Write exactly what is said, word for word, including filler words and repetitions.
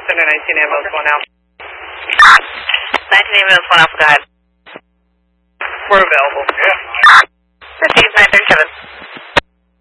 Center, nineteen ambulance one Alpha. nineteen ambulance one Alpha, go ahead. We're available. Yeah.